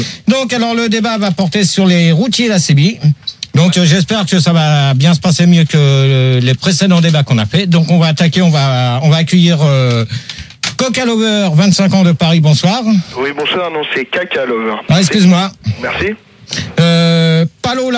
Donc, alors, le débat va porter sur les routiers de la CB. Donc, j'espère que ça va bien se passer mieux que les précédents débats qu'on a fait. Donc, on va attaquer, on va accueillir Coca Lover, 25 ans de Paris. Bonsoir. Oui, bonsoir. Non, c'est Caca Lover. Ah, excuse-moi. Merci. Palo,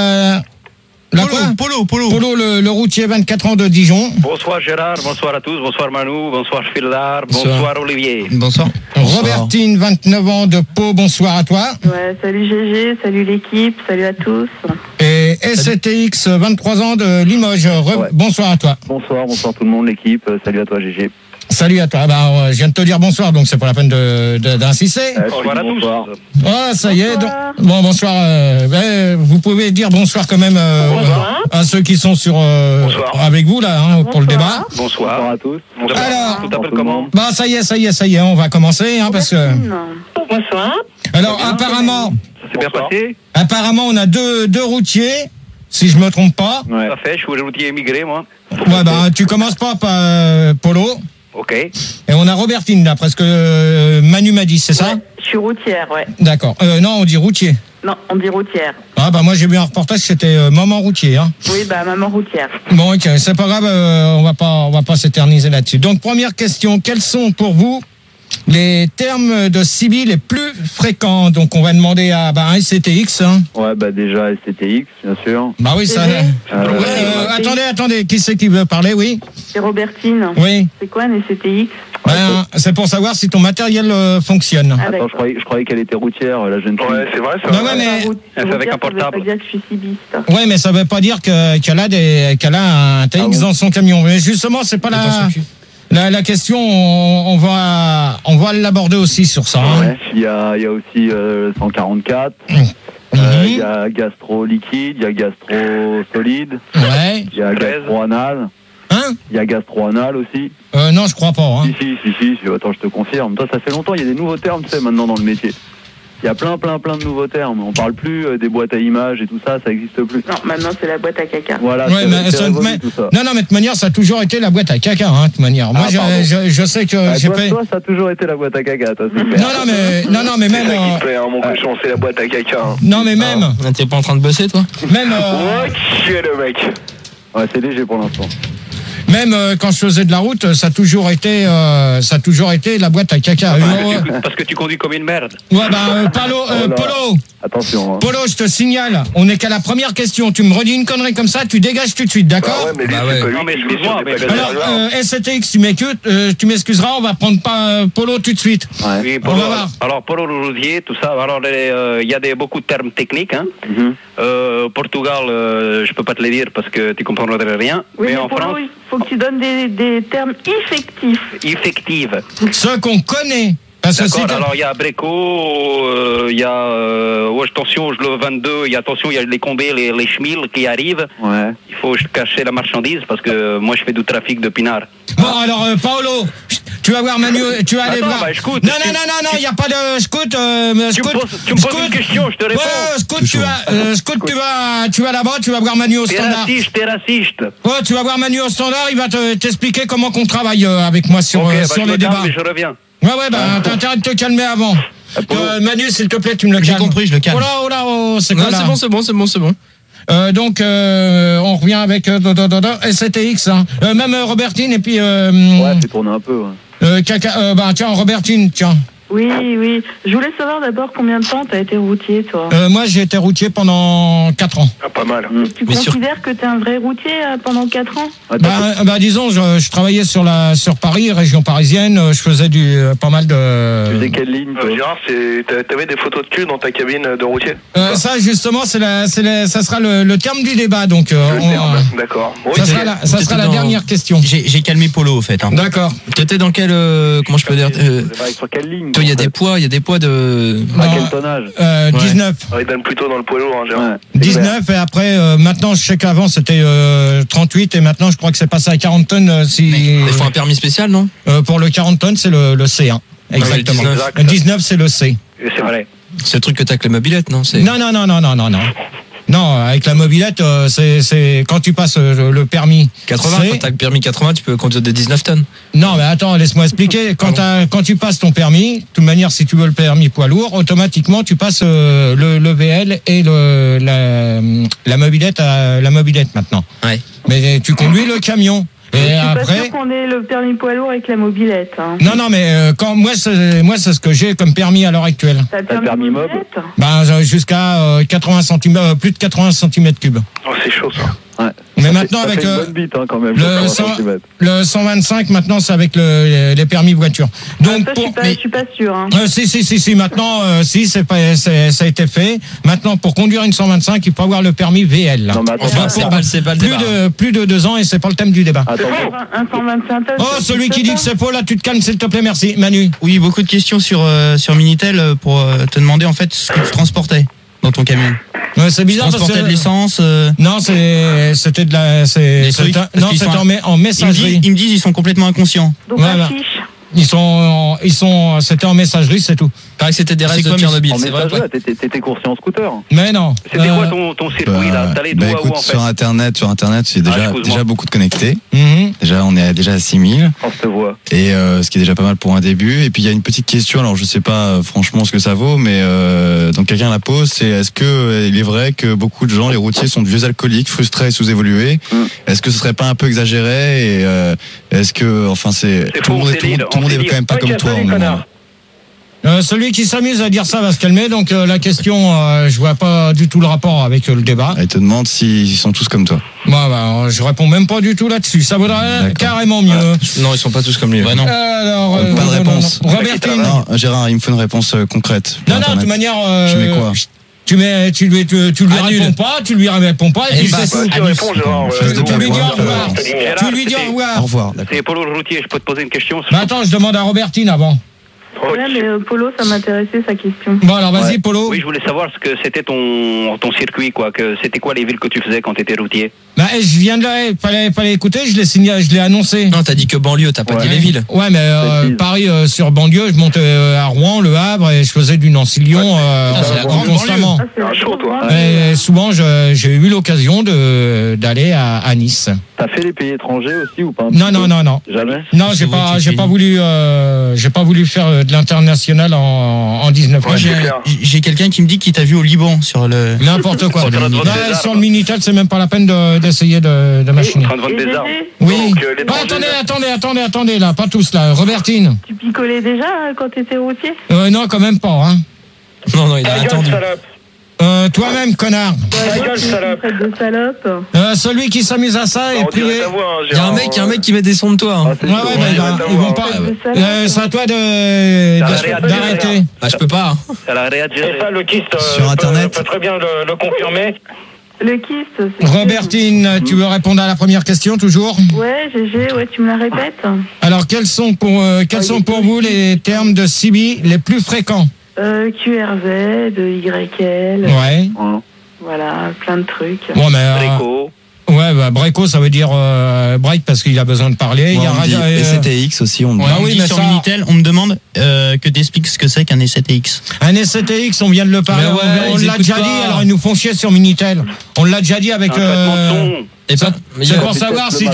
Polo, le routier, 24 ans de Dijon. Bonsoir Gérard, bonsoir à tous, bonsoir Manu, bonsoir Phildar, bonsoir Olivier. Bonsoir. Robertine, 29 ans de Pau, bonsoir à toi. Ouais, salut GG, salut l'équipe, salut à tous. Et SCTX, 23 ans de Limoges, bonsoir à toi. Bonsoir tout le monde, l'équipe, salut à toi GG. Salut à toi. Je viens de te dire bonsoir, donc c'est pas la peine d'insister. Bonsoir à tous. Ah, ça y est. Bon, bonsoir. Vous pouvez dire bonsoir quand même à ceux qui sont avec vous là pour le débat. Bonsoir à tous. Alors, tu t'appelles comment? Ça y est, on va commencer parce que. Bonsoir. Alors, apparemment. Ça s'est bien passé? Apparemment, on a deux routiers, si je me trompe pas. Ouais. Tout à fait, je suis routier émigré moi. Ouais, tu commences pas par Polo. Ok. Et on a Robertine là, presque Manu m'a dit, c'est ça? Ouais, je suis routière, ouais. D'accord. Non, on dit routier. Non, on dit routière. Ah moi j'ai vu un reportage, c'était maman routier. Hein. Oui, maman routière. Bon, ok, c'est pas grave, on va pas s'éterniser là-dessus. Donc première question, quels sont pour vous les termes de CB les plus fréquents? Donc on va demander à un SCTX. Hein. Ouais, déjà SCTX, bien sûr. Bah oui, ça. Attendez, qui c'est qui veut parler? Oui. C'est Robertine. Oui. C'est quoi un SCTX? C'est pour savoir si ton matériel fonctionne. Attends, je croyais qu'elle était routière, la jeune fille. Ouais, c'est vrai, ça. Ouais, mais Elle fait avec un portable. Ça veut pas dire que je suis cibiste. ouais, mais ça veut pas dire qu'elle a un TX dans son camion. Mais justement, c'est pas la question. On va l'aborder aussi sur ça. Hein. Ouais, il y a aussi 144. Il y a gastro liquide, il y a gastro solide. Ouais. Il y a gastro anal. Hein? Il y a gastro anal aussi. Non, je crois pas. Hein. Si. Attends, je te confirme. Toi, ça fait longtemps. Il y a des nouveaux termes, tu sais, maintenant dans le métier. Il y a plein de nouveaux termes. On parle plus des boîtes à images et tout ça, ça n'existe plus. Non, maintenant c'est la boîte à caca. Voilà. Ouais, tout ça. Non, mais de toute manière, ça a toujours été la boîte à caca, hein, de toute manière. Moi, je sais que toi, ça a toujours été la boîte à caca, toi. Super. Non, mais même. C'est ça qui te plaît, mon cochon, c'est la boîte à caca. Hein. Non, mais même. T'es pas en train de bosser, toi? Même. Ouais, qui est le mec? Ouais, c'est léger pour l'instant. Même quand je faisais de la route, ça a toujours été la boîte à caca. Parce que tu conduis comme une merde. Ouais, Polo. Attention. Hein. Polo, je te signale, on n'est qu'à la première question. Tu me redis une connerie comme ça, tu dégages tout de suite, d'accord? Ouais, mais lui, c'est pas lui. Non, mais qui excuse-moi, joue sur mais- les Alors, SCTX, tu m'excuseras, on va prendre pas Polo tout de suite. Ouais. Oui, On va voir. alors Polo Rosier, tout ça. Alors il y a beaucoup de termes techniques. Hein. Portugal, je peux pas te les dire parce que tu comprendrais rien. Oui, mais en pour France, il faut que tu donnes des termes effectifs. effective. Ceux qu'on connaît. Parce que D'accord. si Alors il y a Breco, il y a attention, le 22, il y a les combés, les schmills qui arrivent. Ouais. Il faut cacher la marchandise parce que moi je fais du trafic de pinard. Bon, alors, Paolo, tu vas voir Manu, tu vas aller Attends, voir. scout, non, il n'y a pas de scout. Tu me poses une question, je te réponds. Ouais, scout, tu vas là-bas, tu vas voir Manu au standard. T'es raciste. Ouais, tu vas voir Manu au standard, il va t'expliquer comment qu'on travaille avec moi sur je les me débats. calme et je reviens. Ouais, t'as intérêt de te calmer avant. Manu, s'il te plaît, tu me le calmes. J'ai compris, je le calme. Oh là, c'est quoi là? C'est bon. Donc, on revient avec SCTX, hein. Même Robertine, et puis... Ouais, fais tourner un peu. Ouais. Tiens, Robertine, tiens. Oui. Je voulais savoir d'abord combien de temps tu as été routier, toi. Moi, j'ai été routier pendant 4 ans. Ah, pas mal. Tu considères que tu es un vrai routier pendant 4 ans? Disons, je travaillais sur Paris, région parisienne. Je faisais pas mal de... Tu faisais quelle ligne, toi? Gérard, t'avais des photos de cul dans ta cabine de routier? Ça, justement, ça sera le terme du débat. Donc, d'accord. Ça sera la dernière question. J'ai calmé Polo, au fait. Hein. D'accord. T'étais dans quel... comment je peux dire Sur quelle ligne? Il y a des poids de... À quel tonnage? 19. Il donne plutôt dans le poids lourd, hein, Gérard. Ouais, 19 et après, maintenant, je sais qu'avant c'était 38 et maintenant, je crois que c'est passé à 40 tonnes. Il faut un permis spécial, non? Pour le 40 tonnes, c'est le C. Hein. Exactement. Ouais, le 19, c'est le C. C'est vrai. C'est le truc que t'as avec les mobilettes, non? Non. Non, avec la mobilette, c'est quand tu passes le permis. 80, c'est- quand t'as le permis 80, tu peux conduire des 19 tonnes. Non, mais attends, laisse-moi expliquer. Quand tu passes ton permis, de toute manière, si tu veux le permis poids lourd, automatiquement, tu passes le VL et la mobilette maintenant. Ouais. Mais tu conduis le camion. Et Je suis pas après. sûre qu'on ait le permis poids lourd avec la mobilette. Hein. Non, mais moi, c'est ce que j'ai comme permis à l'heure actuelle. T'as le T'as le permis mob. mobilette Ben, jusqu'à 80 cm, plus de 80 cm3. Oh, c'est chaud ça. Ouais. Mais maintenant, Ça avec fait une bonne bite, hein, quand même. le 80 cent- centimètres. le 125, maintenant, c'est avec les permis voiture. Donc, Ça, je suis pas sûre. Hein. si, maintenant, ça a été fait. Maintenant, pour conduire une 125, il faut avoir le permis VL. Non, mais attends, Enfin, attends, c'est pas le débat. Plus de 2 ans et c'est pas le thème du débat. attends. Un 125 tonnes. Oh, c'est celui qui dit que ça. c'est faux, là, tu te calmes, s'il te plaît, merci. Manu. Oui, beaucoup de questions sur Minitel pour te demander en fait ce que tu transportais dans ton camion. C'est Tu bizarre parce transportais de que... l'essence. Non, c'était de la... Des trucs, Non, parce qu'ils c'était sont- en messagerie. Ils me disent ils sont complètement inconscients. Donc, Voilà. affiche. C'était en messagerie, c'est tout. Pareil que c'était des C'est restes de quoi, Tchernobyl, En c'est vrai. message, t'étais coursé en scooter. Mais non. C'était quoi ton circuit là T'allais d'où à où écoute, en fait sur internet, c'est excuse-moi. déjà beaucoup de connectés. Mhm. Déjà, on est déjà à 6000. On se voit. Et ce qui est déjà pas mal pour un début. Et puis il y a une petite question, alors je sais pas franchement ce que ça vaut, mais donc quelqu'un la pose, c'est est-ce que il est vrai que beaucoup de gens, les routiers, sont de vieux alcooliques, frustrés et sous-évolués? Est-ce que ce serait pas un peu exagéré? Et est-ce que, enfin, C'est tout le faux, monde c'est Lille, tout le monde est on quand même pas s'est dit. comme toi. Ok, en salut, moment. Celui qui s'amuse à dire ça va se calmer. Donc la question, je vois pas du tout le rapport avec le débat. Il te demande s'ils sont tous comme toi. Je réponds même pas du tout là-dessus. Ça vaudrait D'accord. carrément mieux. Non, ils sont pas tous comme lui. Bah non. Alors, Pas de non, réponse. non. Robertine. Non, Gérard, il me faut une réponse concrète. Non, de toute manière. Je mets quoi Tu lui réponds pas, tu lui réponds pas, et puis bah, c'est tout. Tu réponds, Gérard. Fils de Tu lui dis au revoir. Gérard, Tu lui dis au Au revoir. revoir. D'accord. C'est Polo Routier, je peux te poser une question Mais attends, je demande à Robertine avant. Ouais, mais Polo, ça m'intéressait sa question. Bon, alors vas-y, Polo. Oui, je voulais savoir ce que c'était ton circuit, quoi. Que c'était quoi les villes que tu faisais quand tu étais routier? Je viens de là, fallait écouter, je l'ai annoncé. Non, t'as dit que banlieue, t'as pas dit les villes. Ouais, mais Précise. Paris sur banlieue, je montais à Rouen, Le Havre, et je faisais du Nancy-Lyon c'est la grande constamment. Ah, c'est Ah, chaud, toi. Et souvent, j'ai eu l'occasion d'aller à Nice. T'as fait les pays étrangers aussi ou pas? un Non, petit non, peu non, non. Jamais? Non, C'est vrai, j'ai tu pas fais- voulu faire de l'international en 19 Ouais, ans. c'est clair. J'ai quelqu'un qui me dit qu'il t'a vu au Liban sur le. N'importe quoi. Sur le Non, Minitel. sur le Minitel, c'est même pas la peine d'essayer de En machiner. train de vendre Et des armes. Gégé, Oui. Donc, les Ah, attendez, là, pas tous là. Robertine. tu picolais déjà quand t'étais routier? Non, quand même pas, hein. Non, il a attendu. Toi-même, connard. Ta gueule, salope. De salope. Celui qui s'amuse à ça est On dirait privé. ta voix, hein, Il y a un Gérard. mec qui met des sons de toi. Ah, Hein. c'est Ouais, chaud. ouais, bah, ils vont pas. De salope. C'est à toi d'arrêter. Bah, je peux pas. Hein. Ça l'a réagiré. le kyste Sur Internet. peut très bien le confirmer. Le kyste, c'est... Robertine, tu veux répondre à la première question toujours? Ouais, Gégé, ouais, tu me la répètes? Alors, quels sont pour vous les termes de CB les plus fréquents? QRZ, YL, Ouais. voilà, plein de trucs. Bon, mais Brico. ouais, bah, Breco, ça veut dire break parce qu'il a besoin de parler. Il y a on me dit radio- SCTX aussi, on me dit. Ouais, On me oui, dit mais sur ça- Minitel, on me demande que t'expliques ce que c'est qu'un S7X. Un SCTX, on vient de le parler. Mais ouais, on ils l'a écoutent déjà pas. dit, alors ils nous font chier sur Minitel. On l'a déjà dit avec. Un traitement de son. Et pas. C'est pour savoir si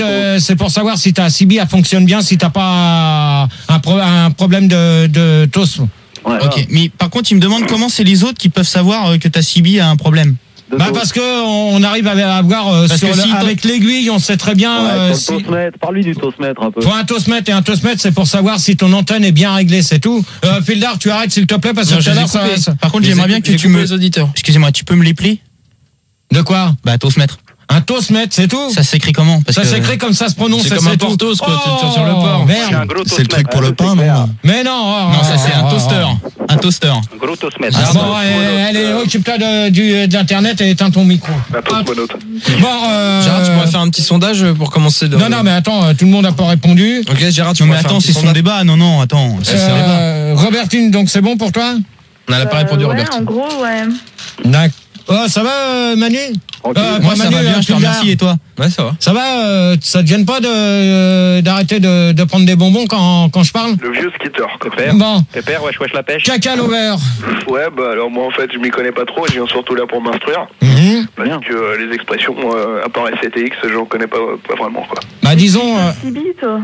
ta CB elle fonctionne bien, si t'as pas un problème de TOS. Ouais. Ok, mais par contre, il me demande comment c'est les autres qui peuvent savoir que ta CB a un problème. De dos. Parce que on arrive à avoir Parce que si avec l'aiguille, on sait très bien. Ouais, si- sur le tosmètre. Parle-lui du tosmètre un peu. Faut un tosmètre et un tosmètre, c'est pour savoir si ton antenne est bien réglée, c'est tout. Fildar, tu arrêtes s'il te plaît parce que Non, tout je à les ai l'heure coupés. ça. Par contre, j'aimerais bien que tu me. les auditeurs. Excusez-moi, tu peux me l'épeler? De quoi? Bah, tosmètre. Un tosmètre, c'est tout. Ça s'écrit comment? Parce Ça que- s'écrit comme ça se prononce. C'est comme un Portos, quoi, tu tires sur le port. C'est un Merde. gros C'est le truc tosmètre. pour le pain, clair. non? Mais non. Non, ça c'est un toaster. Un toaster. Un gros tosmètre. Ah bon, allez, occupe-toi de l'internet et éteins ton micro. La poste monote. Bon, Gérard, tu pourrais faire un petit sondage pour commencer. Non, mais attends, tout le monde n'a pas répondu. Ok, Gérard, tu Non, mais pourrais faire un attends, petit c'est son sondage. débat. Non, attends. C'est son débat. Robertine, donc c'est bon pour toi? On n'a pas répondu, ouais, Robert. en gros, ouais. Ça va, Manu Ok. Moi, ça va bien, je te remercie. Et toi? Ouais, ça va. Ça va, ça te gêne pas d'arrêter de prendre des bonbons quand je parle? Le vieux skitter, quoi. Pépère, Bon, Pépère, wesh la pêche. caca l'over. Ouais, bah alors moi en fait je m'y connais pas trop, je viens surtout là pour m'instruire. Parce Bien. que les expressions, à part SCTX, j'en connais pas vraiment quoi. Bah disons, Sibi, toi.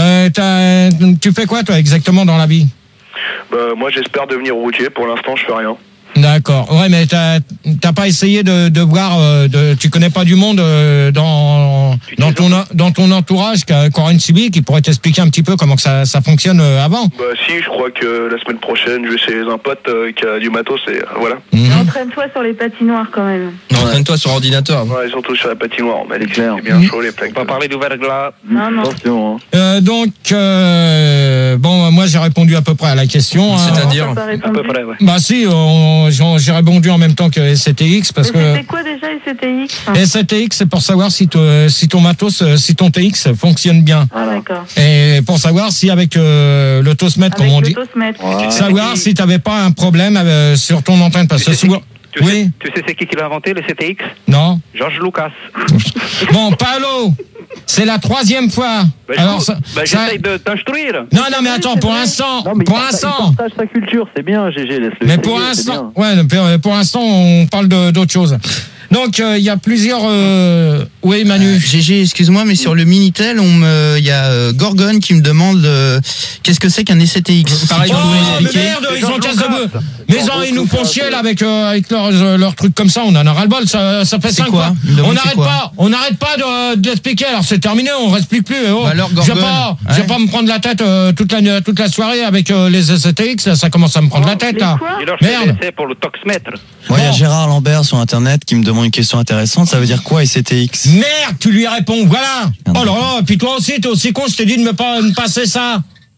tu fais quoi toi exactement dans la vie? Bah moi j'espère devenir routier, pour l'instant je fais rien. D'accord. Ouais, mais t'as pas essayé de voir, tu connais pas du monde dans ton entourage qui aura une CB qui pourrait t'expliquer un petit peu comment que ça fonctionne avant. Bah si, je crois que la semaine prochaine je vais chez un pote qui a du matos et voilà. Mhm. Entraîne-toi sur les patinoires quand même. Entraîne-toi sur ordinateur. Ouais, surtout sur la patinoire, mais clair. c'est bien chaud les plaques. Pas parler d'ouvert là. Non, non. Attention, hein. Donc, bon, moi j'ai répondu à peu près à la question. hein. C'est-à-dire T'as pas À répondu. peu près, ouais. Bah si, j'ai répondu en même temps que SCTX parce Mais que c'était quoi déjà SCTX? SCTX c'est pour savoir si ton matos, si ton TX fonctionne bien Ah d'accord. et pour savoir si avec l'autosmètre comme on Avec dit, le tosmètre. Voilà. savoir si t'avais pas un problème sur ton antenne parce que souvent. Oui, Tu sais c'est qui l'a inventé, le CTX? non. Georges Lucas. Bon, Paolo, c'est la 3e fois. Bah, Alors ça, j'essaye de t'instruire. non, mais attends, pour l'instant, Non, mais pour il l'instant. partage sa culture, c'est bien, GG, laisse-le. Mais essayer, pour c'est l'instant, bien. ouais, pour l'instant, on parle d'autre chose. Donc, il y a plusieurs. Oui, Manu. GG, excuse-moi, mais sur le Minitel, il y a Gorgon qui me demande qu'est-ce que c'est qu'un SCTX. Pareil, Oh, tu pouvais mais expliquer. merde, ils ont casse de bœuf. Mais ils nous font chier là avec leurs trucs comme ça. On en a ras le bol. Ça fait C'est 5 quoi fois. Ils me demandent On n'arrête pas d'expliquer. Alors c'est terminé. On respecte plus. Oh. Bah alors, je vais Gorgon, pas, je vais pas me prendre la tête toute la soirée avec les SCTX. Ça commence à me prendre la tête là. Les quoi? Et alors je fais Merde. l'essai pour le toxmètre. Moi, il y a Bon. Gérard Lambert sur Internet qui me demande une question intéressante. Ça veut dire quoi SCTX? Merde, tu lui réponds. Voilà. Merde. Oh là là. Puis toi aussi, t'es aussi con. Je t'ai dit de me passer ça.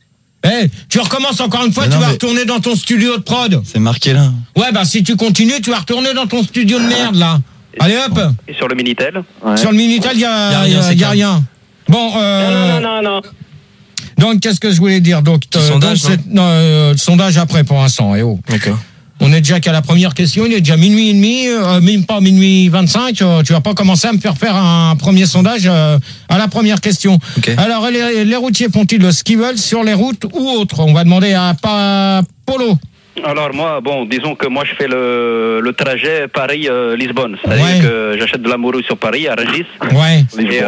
Eh, tu recommences encore une fois. Mais Tu non, vas mais- retourner dans ton studio de prod. C'est marqué là. Ouais, bah si tu continues, tu vas retourner dans ton studio de merde là. Allez hop. Et sur le Minitel? Ouais. Sur le Minitel, il y Y a a rien, c'est y a calme. rien. Bon, Non. donc qu'est-ce que je voulais dire donc sondage, le sondage après pour l'instant. Oh. D'accord. On est déjà qu'à la première question, il est déjà minuit et demi, même pas minuit 25. Tu vas pas commencer à me faire un premier sondage à la première question. Ok. Alors les routiers font-ils ce qu'ils veulent sur les routes ou autres? On va demander à Polo. Alors moi, bon, disons que moi je fais le trajet Paris-Lisbonne. C'est-à-dire Ouais. que j'achète de la morue sur Paris, à Rungis, Ouais.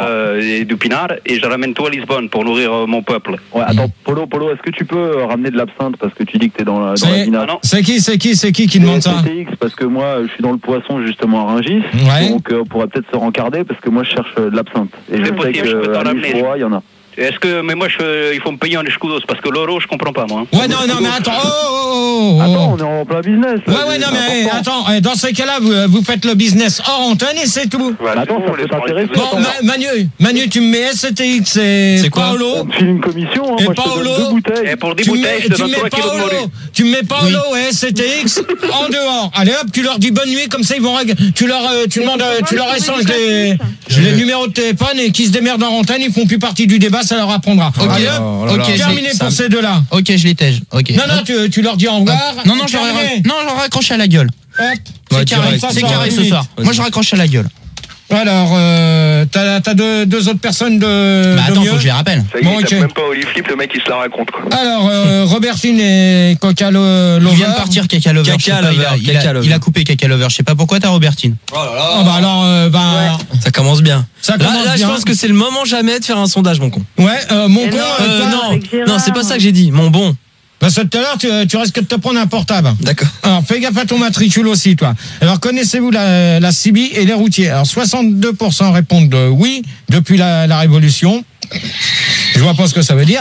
et du pinard, et je ramène tout à Lisbonne pour nourrir mon peuple. Ouais, attends, Polo, est-ce que tu peux ramener de l'absinthe parce que tu dis que t'es dans la C'est- vinasse? Ah non. C'est qui demande ça? SCTX, parce que moi, je suis dans le poisson justement à Rungis, Ouais. donc on pourrait peut-être se rencarder parce que moi je cherche de l'absinthe. Et je C'est sais possible, je peux t'en que à ramener. Lisboa, il y en a. Mais moi, il faut me payer en escudos, parce que l'euro, je comprends pas, moi. Ouais, non, mais attends. Oh. Attends, on est en plein business. là, Ouais, non, c'est mais important. attends, dans ces cas-là, vous faites le business hors antenne et c'est tout. Voilà, Attends, c'est bon, ça peut laisse-moi t'intéresser. rester. Bon, Manu, tu me mets SCTX et C'est quoi Paolo. On te file une commission, hein, Et moi je te Paolo, donne 2 bouteilles. Et pour 10 Tu me bouteilles, je te tu donne me 3 mets kilos de morue. Paolo, tu me mets Paolo et SCTX en dehors. Allez hop, tu leur dis bonne nuit, comme ça ils vont tu leur échanges les numéros de téléphone et qui se démerdent en antenne, ils font plus partie du débat, ça leur apprendra. Ok. Allez hop, Oh là là. Ok, terminé ça- pour ces deux-là. Ok, je les tège. Ok. Non, tu leur dis au revoir. Non, je leur terminé. ai raccroché à la gueule. Hop, Ouais, c'est carré, direct. ça, C'est ça carré va ce vite. soir. Moi, je raccroche à la gueule. Alors, t'as deux autres personnes de Bah attends, mieux. faut que je les rappelle. Ça y est, Bon, il tape ok. même pas Oli Flip, le mec il se la raconte quoi. Alors, Robertine et Coca Lover. Il vient de partir, Caca Lover. Je sais Caca pas, Lover, il a- Caca Lover. il a coupé Caca Lover. Je sais pas pourquoi t'as Robertine. Ah bah alors, Ça commence bien. ça Là, commence je bien. pense que c'est le moment jamais de faire un sondage, mon con. Ouais, mon Et con, non, toi, Non, avec Gérard. non, c'est pas ça que j'ai dit. Mon bon. parce que tout à l'heure, tu risques de te prendre un portable. D'accord. Alors, fais gaffe à ton matricule aussi, toi. Alors, connaissez-vous la CB et les routiers? Alors, 62% répondent oui depuis la Révolution. Je vois pas ce que ça veut dire.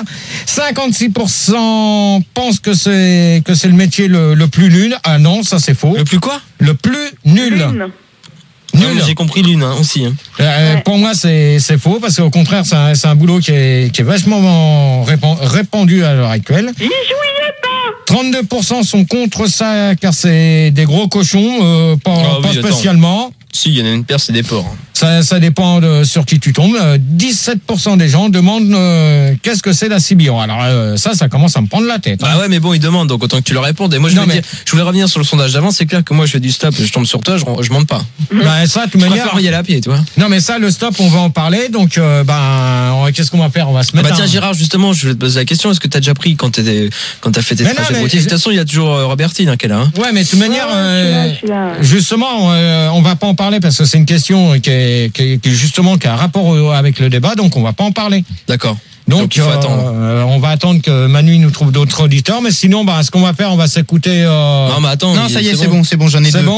56% pensent que c'est le métier le plus nul. Ah non, ça c'est faux. Le plus quoi? Le plus nul. Lune. Non, Nul. mais j'ai compris l'une aussi. Hein. Ouais. Pour moi, c'est faux parce qu'au contraire, c'est un boulot qui est vachement répandu à l'heure actuelle. Il jouait pas. 32% sont contre ça car c'est des gros cochons, pas Ah oui, attends. spécialement. Si, il y en a une paire, c'est des porcs. Ça dépend sur qui tu tombes. 17% des gens demandent qu'est-ce que c'est la CB. Alors ça commence à me prendre la tête. Bah ouais, mais bon, ils demandent, donc autant que tu leur répondes. Et moi, je voulais revenir sur le sondage d'avant. C'est clair que moi, je fais du stop, je tombe sur toi, je monte pas. Bah, ça, Je préfère y aller à pied, tu vois. Non, mais ça, le stop, on va en parler. Donc, qu'est-ce qu'on va faire? On va se mettre. Bah tiens, Gérard, justement, je vais te poser la question. Est-ce que t'as déjà pris quand t'as fait tes trajets routiers? De toute façon, il y a toujours Robertine qui est là. Hein. Ouais, mais de toute manière, je suis là. justement, on va pas en parler parce que c'est une question qui a un rapport avec le débat, donc on va pas en parler. D'accord. Donc il faut attendre. On va attendre que Manu nous trouve d'autres auditeurs, mais sinon, ce qu'on va faire, on va s'écouter. Non, mais attends. Non, ça y est, c'est bon, j'en ai C'est deux. bon.